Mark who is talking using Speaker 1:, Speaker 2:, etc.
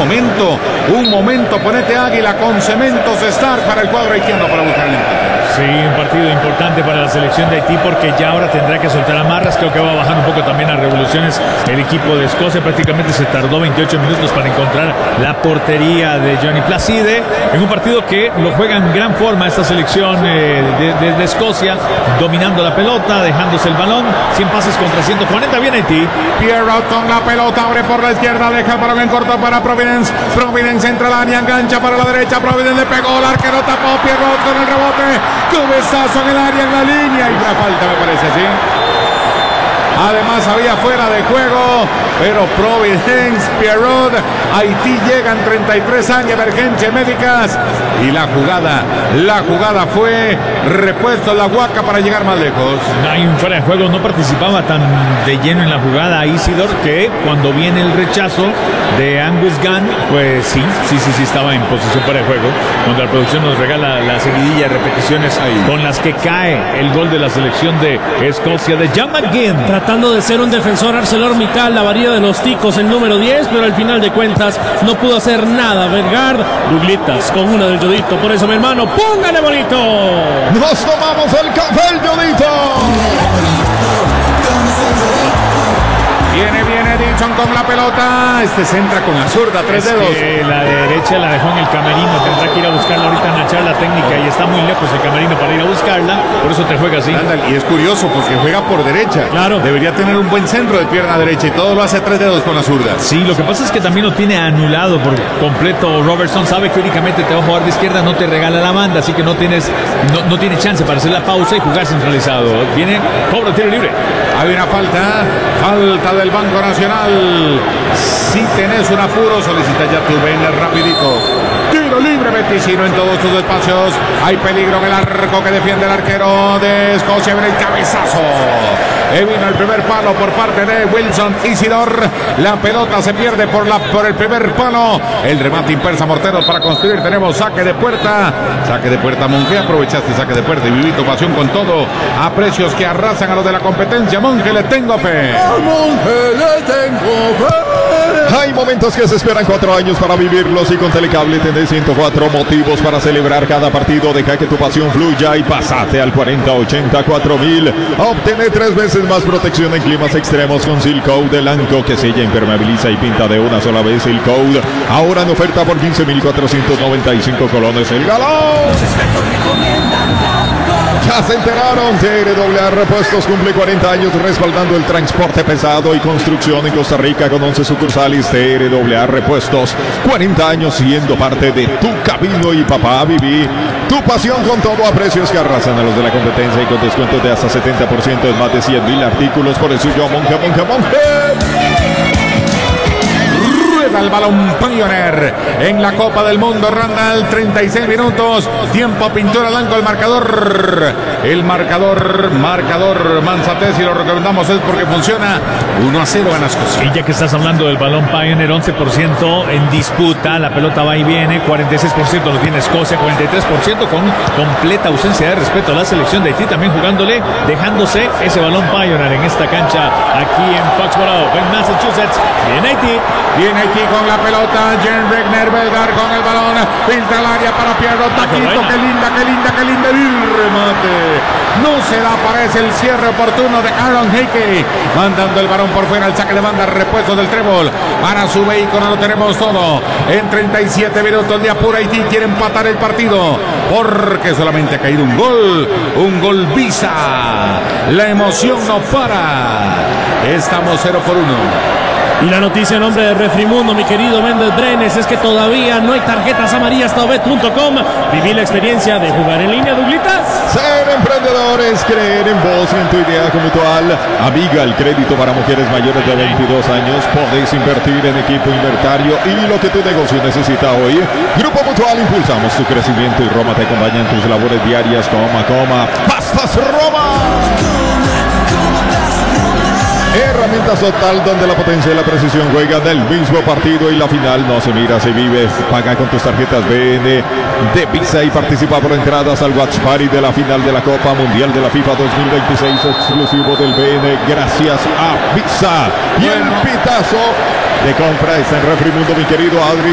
Speaker 1: un momento, ponete Águila con Cementos Star para el cuadro haitiano para buscar el empate.
Speaker 2: Sí, un partido importante para la selección de Haití porque ya ahora tendrá que soltar amarras. Creo que va a bajar un poco también las revoluciones el equipo de Escocia. Prácticamente se tardó 28 minutos para encontrar la portería de Johnny Placide en un partido que lo juega en gran forma esta selección de Escocia, dominando la pelota, dejándose el balón, 100 pases contra 140. Viene Haití.
Speaker 1: Pierrot con la pelota, abre por la izquierda, deja el balón en corto para Providence. Providence entra al área, engancha para la derecha. Providence le pegó, el arquero tapó. Pierrot con el rebote. Cabezazo en el área, en la línea. Y una falta, me parece, ¿sí? Además había fuera de juego, pero Providence, Pierrot, Haití llegan 33 años, emergencias médicas y la jugada fue repuesto la Huaca para llegar más lejos.
Speaker 2: Hay un fuera de juego, no participaba tan de lleno en la jugada Isidor, que cuando viene el rechazo de Angus Gunn, pues sí estaba en posición fuera de juego. Cuando la producción nos regala la seguidilla de repeticiones con las que cae el gol de la selección de Escocia de Jan McGinn.
Speaker 3: Tratando de ser un defensor ArcelorMittal, la varilla de los ticos, el número 10, pero al final de cuentas no pudo hacer nada. Vergard, Douglas con una del Yodito. Por eso, mi hermano, póngale bonito.
Speaker 4: Nos tomamos el café, el Yodito.
Speaker 1: Viene Edinson con la pelota. Este centra con la zurda, tres dedos.
Speaker 2: La derecha la dejó en el camerino. Tendrá que ir a buscarla ahorita en la charla técnica y está muy lejos el camerino para ir a buscarla. Por eso te juega así.
Speaker 1: Y es curioso porque juega por derecha.
Speaker 3: Claro.
Speaker 1: Debería tener un buen centro de pierna derecha y todo lo hace a tres dedos con la zurda.
Speaker 2: Sí, lo que pasa es que también lo tiene anulado por completo. Robertson sabe que únicamente te va a jugar de izquierda, no te regala la banda, así que no tiene chance para hacer la pausa y jugar centralizado. Viene, cobra tiro libre.
Speaker 1: Hay una falta del Banco Nacional. Si tenés un apuro, solicita ya tu VN rapidito. Tiro libre, Beticino en todos sus espacios. Hay peligro en el arco que defiende el arquero de Escocia. Viene el cabezazo. Vino el primer palo por parte de Wilson Isidor. La pelota se pierde por el primer palo. El remate impersa Morteros para construir. Tenemos saque de puerta. Saque de puerta, Monge. Aprovechaste saque de puerta y vivito pasión con todo. A precios que arrasan a los de la competencia. Monge, le tengo fe.
Speaker 4: Monge, le tengo fe. Hay momentos que se esperan 4 años para vivirlos y con Telecable tenés 104 motivos para celebrar cada partido. Deja que tu pasión fluya y pasate al 4080-4000. Obtener 3 veces más protección en climas extremos con Seal Coat de Lanco, que sella, impermeabiliza y pinta de una sola vez. Seal Coat ahora en oferta por 15.495 colones el galón. Ya se enteraron, TRAA Repuestos cumple 40 años respaldando el transporte pesado y construcción en Costa Rica con 11 sucursales. TRAA Repuestos, 40 años siendo parte de tu camino. Y papá, viví tu pasión con todo a precios que arrasan a los de la competencia y con descuentos de hasta 70% en más de 100,000 artículos. Por el suyo, Monje.
Speaker 1: Al balón Pioneer en la Copa del Mundo. Randall, 36 minutos. Tiempo pintura blanco. El marcador Manzatez, y lo recomendamos es porque funciona 1-0 gana Escocia.
Speaker 2: Y ya que estás hablando del balón Pioneer, 11% en disputa, la pelota va y viene, 46% lo tiene Escocia, 43% con completa ausencia de respeto a la selección de Haití, también dejándose ese balón Pioneer en esta cancha aquí en Foxborough, en Massachusetts.
Speaker 1: Viene Haití con la pelota. Jen Regner, Belgar con el balón. Filtra el área para Pierrot. Taquito, qué linda el remate. No se da, parece el cierre oportuno de Aaron Hickey. Mandando el balón por fuera, el saque de banda, repuesto del trébol. Para su vehículo lo tenemos todo. En 37 minutos de apuro, Haití quiere empatar el partido. Porque solamente ha caído un gol Visa. La emoción no para. Estamos 0-1.
Speaker 3: Y la noticia en nombre de Refrimundo, mi querido Méndez Brenes, es que todavía no hay tarjetas amarillas tabet.com. Viví la experiencia de jugar en línea, Douglitas.
Speaker 4: Ser emprendedores, creer en vos y en tu idea mutual. Amiga, el crédito para mujeres mayores de 22 años. Podés invertir en equipo inventario y lo que tu negocio necesita hoy. Grupo Mutual, impulsamos tu crecimiento y Roma te acompaña en tus labores diarias. Pastas Roma. Herramientas Total, donde la potencia y la precisión juegan del mismo partido y la final no se mira, se vive. Paga con tus tarjetas BN de Visa y participa por entradas al Watch Party de la final de la Copa Mundial de la FIFA 2026, exclusivo del BN, gracias a Visa. Y el pitazo de compra está en Refrimundo, mi querido Adri.